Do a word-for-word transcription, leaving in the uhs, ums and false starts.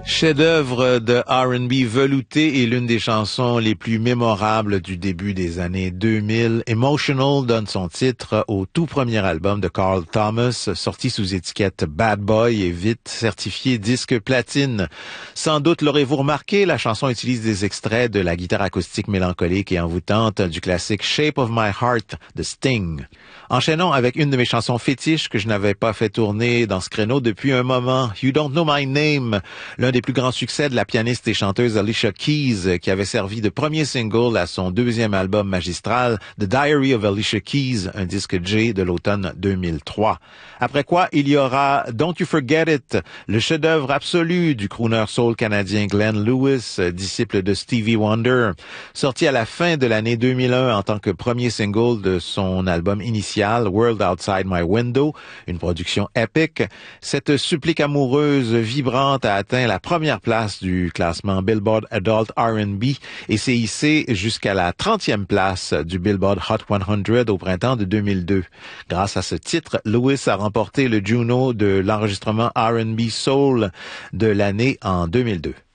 Chef-d'œuvre de R and B velouté et l'une des chansons les plus mémorables du début des années deux mille. Emotional donne son titre au tout premier album de Carl Thomas, sorti sous étiquette Bad Boy et vite certifié disque platine. Sans doute l'aurez-vous remarqué, la chanson utilise des extraits de la guitare acoustique mélancolique et envoûtante du classique Shape of My Heart de Sting. Enchaînons avec une de mes chansons fétiches que je n'avais pas fait tourner dans ce créneau depuis un moment, You Don't Know My Name, l'un des plus grands succès de la pianiste et chanteuse Alicia Keys, qui avait servi de premier single à son deuxième album magistral, The Diary of Alicia Keys, un disque J de l'automne deux mille trois. Après quoi, il y aura Don't You Forget It, le chef-d'œuvre absolu du crooner soul canadien Glenn Lewis, disciple de Stevie Wonder, sorti à la fin de l'année deux mille un en tant que premier single de son album initial, World Outside My Window, une production épique. Cette supplique amoureuse vibrante a atteint la première place du classement Billboard Adult R and B et s'est hissée jusqu'à la trentième place du Billboard Hot cent au printemps de deux mille deux. Grâce à ce titre, Lewis a remporté le Juno de l'enregistrement R and B Soul de l'année en deux mille deux.